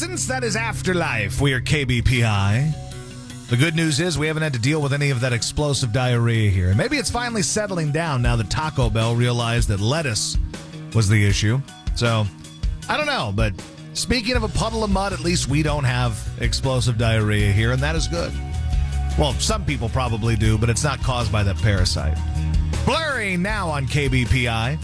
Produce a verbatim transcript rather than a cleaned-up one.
essence, that is Afterlife. We are K B P I. The good news is we haven't had to deal with any of that explosive diarrhea here. And maybe it's finally settling down now that Taco Bell realized that lettuce was the issue. So, I don't know, but speaking of a puddle of mud, at least we don't have explosive diarrhea here, and that is good. Well, some people probably do, but it's not caused by that parasite. Blurry now on K B P I.